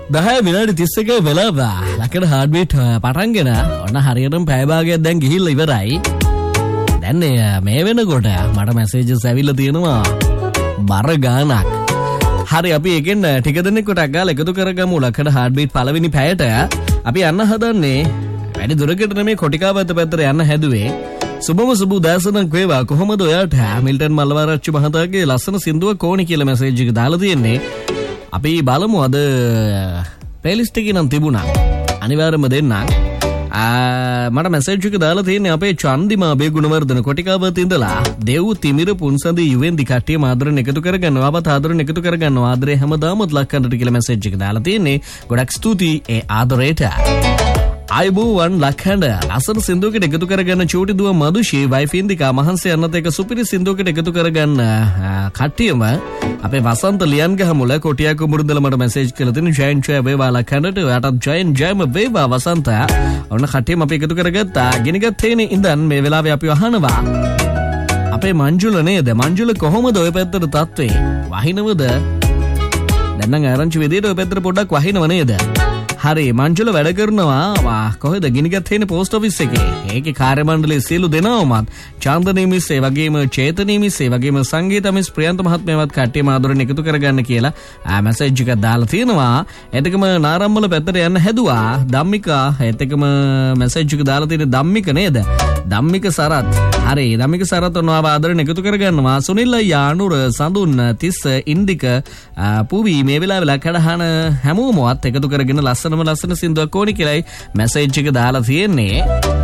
10 විනාඩි 31 වෙලාව ලකඩ heart beat පටන්ගෙන ඔන්න හරියටම පැය භාගයක් දැන් ගිහිල්ලා ඉවරයි. දැන් මේ වෙනකොට මට මැසේජස් ඇවිල්ලා තියෙනවා බර ගානක්. හරි අපි එකෙන් ටික දෙනෙක් කොටක් ගාලා එකතු කරගමු ලකඩ හાર્ට් බීට් පළවෙනි පැයට. අපි යන්න හදන්නේ වැඩි දුරකට නෙමෙයි කොටිකාවත පැත්තට යන්න හැදුවේ. සුබම සුබ උදෑසනක් වේවා. කොහොමද ඔයාට හැමිල්ටන් මල්ලවරච්චි මහතාගේ ලස්සන සින්දුවක් ඕනි කියලා මැසේජ් එක දාලා තියෙන්නේ. අපි බලමු අද ප්ලේලිස්ට් එකේ නම් තිබුණා. අනිවාර්යයෙන්ම දෙන්නම්. මට මැසේජ් එක දාලා තියෙන්නේ අපේ චන්දිමා බේගුණවර්ධන කොටිකාවත ඉඳලා දෙව් තිමිර පුන්සඳි යුවෙන්දි කට්ටිය මාදරණ එකතු කරගන්නවා. අපත් ආදරණ එකතු කරගන්නවා. ආදරේ හැමදාමත් ලක්කන්නට කියලා මැසේජ් එක දාලා තියෙන්නේ. ගොඩක් ස්තුතියි ඒ ආදරේට. අයිබෝවන් ලක්හඬ ලස්සන සින්දුවකට එකතු කරගන්න චූටි දුව මදුෂී වයිෆින්දිකා මහන්සිය යන්නත් එක සුපිරි සින්දුවකට එකතු කරගන්න කට්ටියම අපේ වසන්ත ලියන්ගහ මුල කොටියා කුඹුරුදල මට මැසේජ් කරලා තියෙන ජයන් ජය වේවා ලක්හඬට ඔයාටත් ජයන් ජයම වේවා වසන්ත. ඔන්න කට්ටියම අපි එකතු කරගත්තා. ගිනිගත් තේනේ ඉඳන් මේ වෙලාවේ අපි අහනවා අපේ මංජුල නේද? මංජුල කොහොමද ඔය පැත්තට තත්ත්වේ? වහිනවද? දැන් නම් ආරංචි විදියට ඔය පැත්තට පොඩ්ඩක් වහිනව නේද? හරි මංජුල වැඩ කරනවා කොහෙද? ගිනිගත් තේනේ පෝස්ට් ඔෆිස් එකේ. ඒකේ කාර්ය මණ්ඩලයේ සියලු දෙනාමත් චාන්දනී මිස් ඒ වගේම චේතනී මිස් ඒ වගේම සංගීත මිස් ප්‍රියන්ත මහත්මයාවත් කට්ටියම ආදරෙන් එකතු කරගන්න කියලා මැසේජ් එකක් දාලා තියෙනවා. එතකම නාරම්මල පැත්තට යන්න හැදුවා ධම්මිකා. එතකම මැසේජ් එක දාලා තියෙන්නේ ධම්මික නේද? ධම්මික සරත්. හරි ධම්මික සරත් ඔන්නවා ආදරෙන් එකතු කරගන්නවා. සුනිල් යානුර සඳුන් තිස්ස ඉන්දික පුවි මේ වෙලාවේ ලකඩහන හැමෝමවත් එකතු කරගෙන ලස්සන සින්දුවක් ඕනි කියලායි මැසේජ් එක දාලා තියෙන්නේ.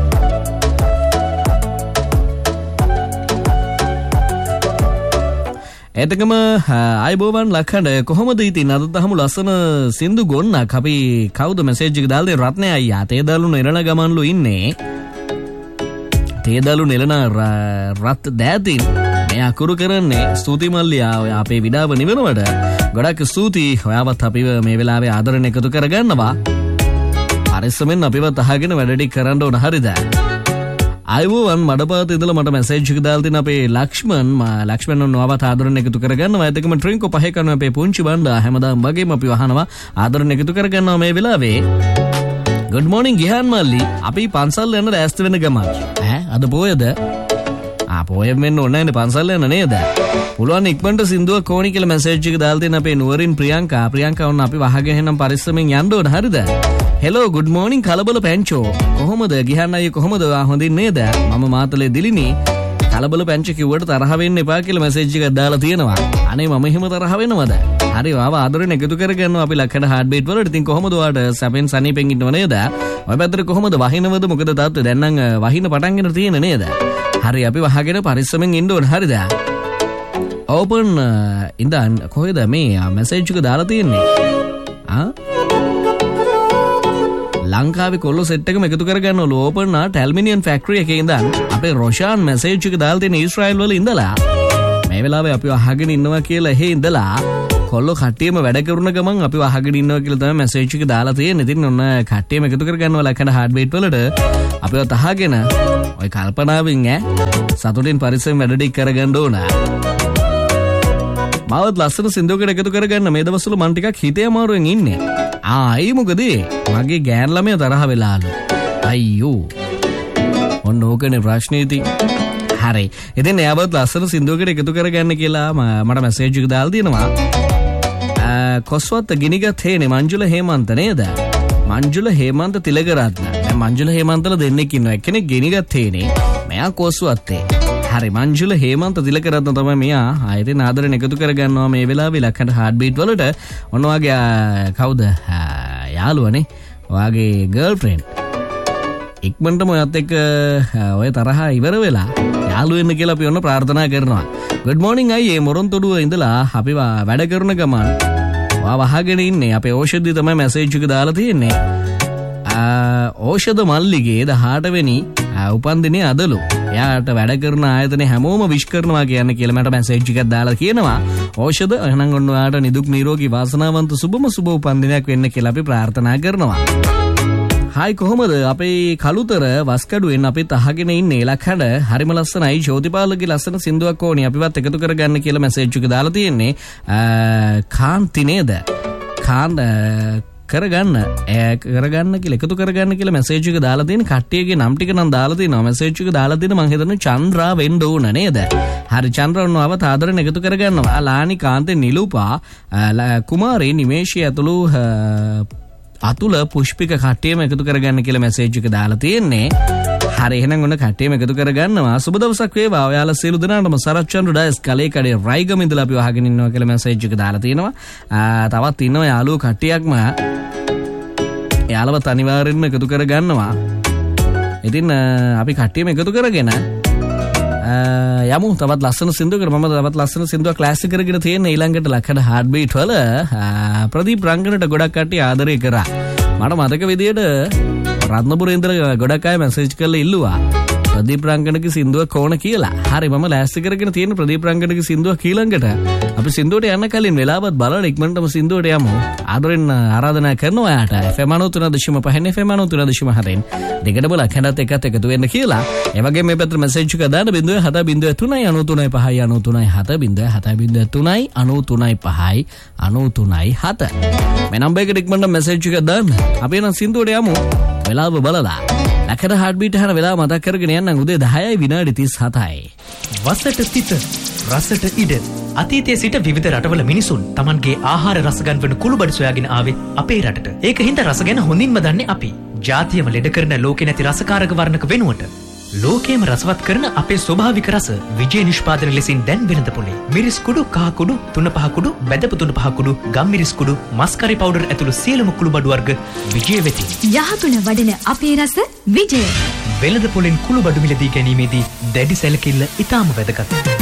එතකම අයිබෝවන් ලක්හඬ කොහොමද ඉතින් අද තහමු ලස්සන සින්දු ගොන්නක්. අපි කවුද මැසේජ් එක දාලා දෙන්නේ? රත්නය අයියා තේදලු නෙරණ ගමන්ලු ඉන්නේ. තේදලු නෙලන රත් දෑතින් මේ අකුරු කරන්නේ. ස්තුති මල්ලියා ඔය අපේ විඩාව නිවනවට ගොඩක් ස්තුතියි. ඔයාවත් අපිව මේ වෙලාවේ ආදරණ එකතු කරගන්නවා. පරිස්සමෙන් අපිවත් අහගෙන වැඩ ටික කරන්න ඕන. හරිද? අයිබෝවන් මඩපාත ඉඳලා මට මැසේජ් එක දාලා තියෙන අපේ ලක්ෂ්මන් ඔන්නවත් ආදරණ එකතු කරගන්නවා. එතකම ට්‍රින්කෝ පහේ කරන අපේ පුංචි බණ්ඩා හැමදාම වගේම අපිව අහනවා ආදරණ එකතු කරගන්නවා මේ වෙලාවේ. good morning ගිහාන් මල්ලි. අපි පන්සල් යන රැස්ත වෙන ගමන්. අද පොයද? පොයෙන් වෙන්න ඕනේ නේ පන්සල් යන නේද? පුළුවන් ඉක්මනට සින්දුවක් ඕනි කියලා මැසේජ් එක දාලා දෙන්න අපේ නුවරින් ප්‍රියංකා. ප්‍රියංකා ඔන්න අපි වහගෙන එනම් පරිස්සමෙන් යන්න ඕන. හරිද? හෙලෝ good morning කලබල පැංචෝ. කොහොමද ගිහන්න අයියේ කොහොමද? හොඳින් නේද? මම මාතලේ දිලිනි. කලබල පැංච කිව්වට තරහ වෙන්න එපා කියලා මැසේජ් එකක් දාලා තියෙනවා. අනේ මම එහෙම තරහ වෙනවද? හරි ආව ආදරෙන් එකතු කරගන්නවා අපි ලක්කඩ හાર્ට් බීට් වලට. ඉතින් කොහොමද ඔයාට සැපෙන් සනීපෙන් ඉන්නව නේද? ඔය පැත්තට කොහොමද වහිනවද? මොකද තාත්තේ දැන් නම් වහින පටන්ගෙන තියෙන නේද? හරි අපි වහගෙන පරිස්සමෙන් ඉන්න ඕන. හරිද? ඕපන් ඉඳන් කොහෙද මේ මැසේජ් එක දාලා තියෙන්නේ? ලංකාවේ කොල්ලෝ සෙට් එකම එකතු කරගන්නවලු. ඕපන් ටැල්මිනියන් ෆැක්ටරි එකේ ඉඳන් අපේ රොෂාන් මැසේජ් එක දාලා තියෙන ඊශ්‍රායෙල් වල ඉඳලා මේ වෙලාවේ අපි අහගෙන ඉන්නවා කියලා එහෙ ඉඳලා කොල්ලෝ කට්ටියම වැඩ කරන ගමන් අපි අහගෙන ඉන්නවා කියලා තමයි මැසේජ් එක දාලා තියෙන්නේ. ඉතින් ඔන්න කට්ටියම එකතු කරගන්නවා ලකඩ හાર્ට් බීට් වලට. අපිව තහගෙන ඔය කල්පනාවෙන් සතුටින් පරිස්සම් වැඩ ටික කරගන්න ඕන. මාවත් ලස්සන සින්දුවකට එකතු කරගන්න මේ දවස්වල මම ටිකක් හිතේ අමාරුවෙන් ඉන්නේ. ආයි මොකද? මගේ ගෑන් ළමයා තරහ වෙලාලු. අයියෝ. ඔන්න ඕකනේ ප්‍රශ්නේ ඉතින්. හරි. ඉතින් එයාවත් ලස්සන සින්දුවකට එකතු කරගන්න කියලා මට මැසේජ් එක දාලා දෙනවා. කොස්වත් ගිනිගත් හේනේ මංජුල හේමන්ත නේද? මංජුල හේමන්ත තිලකරත්න. දැන් මංජුල හේමන්තලා දෙන්නෙක් ඉන්නවා. එක්කෙනෙක් ගිනිගත් හේනේ. මෙයා කොස්වත්තේ. හරි මංජුල හේමන්ත තිලකරත්න තමයි මෙයා. ආයෙත් ආදරෙන් එකතු කරගන්නවා මේ වෙලාවේ ලක්කඩ හાર્ට් බීට් වලට. ඔන්න ඔයාගේ කවුද? යාළුවනේ. ඔයාගේ ගර්ල්ෆ්‍රෙන්ඩ්. ඉක්මනටම ඔයත් එක්ක ඔය තරහ ඉවර වෙලා යාළු වෙන්න කියලා අපි ඔන්න ප්‍රාර්ථනා කරනවා. good morning අයියේ මොරොන්තොඩුව ඉඳලා අපි වැඩ කරන ගමන් වහගෙන ඉන්නේ. අපේ ඖෂධි තමයි මැසේජ් එක දාලා තියෙන්නේ. ඖෂධ මල්ලිගේ 18 වෙනි උපන්දිනේ අදලු. එයාට වැඩ කරන ආයතනේ හැමෝම විශ් කරනවා කියන්නේ කියලා මට මැසේජ් එකක් දාලා කියනවා. ඖෂධ එහෙනම් ඔන්න ඔයාට නිදුක් නිරෝගී වාසනාවන්ත සුබම සුබ උපන්දිනයක් වෙන්න කියලා අපි ප්‍රාර්ථනා කරනවා. හායි කොහොමද? අපේ කළුතර වස්කඩුවෙන් අපිත් අහගෙන ඉන්නේ ලක්හඬ. හරිම ලස්සනයි. ජෝතිපාලගේ ලස්සන සින්දුවක් ඕනි අපිවත් එකතු කරගන්න කියලා මැසේජ් එක දාලා තියෙන්නේ. කාන්ති නේද? කරගන්න කියලා එකතු කරගන්න කියලා මැසේජ් එක දාලා තියෙන කට්ටියගේ නම් ටික නම් දාලා තියෙනවා මැසේජ් එක දාලා තියෙන මං හිතන්නේ චන්ද්‍රා වෙන්න ඕන නේද හරි චන්ද්‍රා ඔන්නව තාදරෙන් එකතු කරගන්නවා ලානි කාන්තේ නිලුපා කුමාරී නිමේෂී ඇතුළු අතුල පුෂ්පික කට්ටියම එකතු කරගන්න කියලා මැසේජ් එක දාලා තියෙන්නේ හරි එහෙනම් ඔන්න කට්ටියම එකතු කරගන්නවා සුබ දවසක් වේවා ඔයාලා සියලු දෙනාටම සරච්චන්දු ඩයස් කලේ කඩේ රයිගම ඉඳලා අපි වහගෙන ඉන්නවා කියලා මැසේජ් එක දාලා තියෙනවා තවත් ඉන්නවා යාළුවෝ කට්ටියක්ම යාළුවත් අනිවාර්යෙන්ම එකතු කරගන්නවා ඉතින් අපි කට්ටියම එකතු කරගෙන යමු තවත් ලස්සන සින්දුවකට මම තවත් ලස්සන සින්දුවක් ක්ලාසික් කරගෙන තියෙන ඊළඟට ලක්කඩ හાર્ට් බීට් වල ප්‍රදීප් රංගනට ගොඩක් කට්ටිය ආදරය කරා මට මතක විදියට රත්නපුරේන්ද්‍ර ගොඩක් අය මැසේජ් කරලා ඉල්ලුවා ප්‍රදීප් රංගනගේ සින්දුවක් ඕන කියලා. හරි මම ලෑස්ති කරගෙන තියෙන ප්‍රදීප් රංගනගේ සින්දුවක් ඊළඟට අපි සින්දුවට යන්න කලින් වෙලාවත් බලලා ඉක්මනටම සින්දුවට යමු. ආදරෙන් ආරාධනා කරනවා යාට FM 93.5 FM 93.7 දෙකට බල කැඳත් එකත් එකතු වෙන්න කියලා. ඒ වගේම මේ පැත්තට මැසේජ් එක දාන්න 0.703.93.7 මේ නම්බර් එකට ඉක්මනට මැසේජ් එක දාන්න. අපි නම් සින්දුවට යමු. වෙලාව බලලා ලකඩ හાર્ට් බීට් යන වෙලාව මතක් කරගෙන යන්න උදේ 10යි විනාඩි 37යි. වසට සිට රසට ඉඩ අතීතයේ සිට විවිධ රටවල මිනිසුන් Tamanගේ ආහාර රස ගන්වන කුළුබඩු සොයාගෙන ආවේ අපේ රටට. ඒක හින්දා රස ගැන හොඳින්ම දන්නේ අපි. ජාතියම ලෙඩ කරන ලෝකේ නැති රසකාරක වර්ණක වෙනුවට ලෝකේම රසවත් කරන අපේ ස්වභාවික රස විජය නිෂ්පාදන ලෙසින් දැන් වෙනද පොලේ. මිරිස් කුඩු, කහ කුඩු, තුන පහ කුඩු, බැදපු තුන පහ කුඩු, ගම්මිරිස් කුඩු, මස්කරි පවුඩර් ඇතුළු සියලුම කුළුබඩු වර්ග විජය වෙතින්. යහගුණ වඩන අපේ රස විජය. වෙළඳ පොලෙන් කුළුබඩු මිලදී ගැනීමේදී දැඩි සැලකිල්ල ඉතාම වැදගත්.